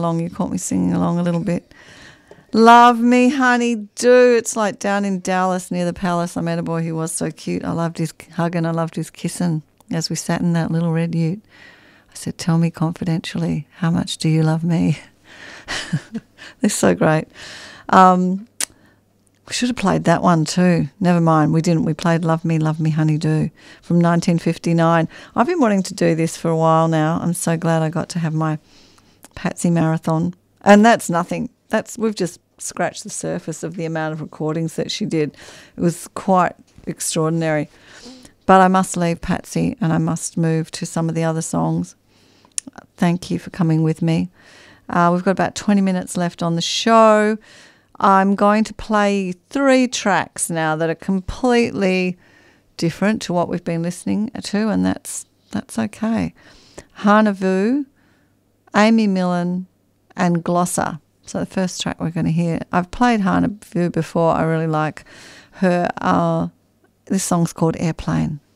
along. You caught me singing along a little bit. Love Me Honey Do. It's like down in Dallas near the palace. I met a boy who was so cute. I loved his hugging. I loved his kissing as we sat in that little red ute. I said, tell me confidentially, how much do you love me? They're so great. We should have played that one too. Never mind, we didn't. We played Love Me Honey Do from 1959. I've been wanting to do this for a while now. I'm so glad I got to have my Patsy marathon. And that's nothing. We've just scratched the surface of the amount of recordings that she did. It was quite extraordinary. But I must leave Patsy and I must move to some of the other songs. Thank you for coming with me. We've got about 20 minutes left on the show. I'm going to play 3 tracks now that are completely different to what we've been listening to, and that's okay. Hana Vu, Amy Millen, and Glosser. So the first track we're going to hear, I've played Hana Vu before. I really like her. This song's called Airplane.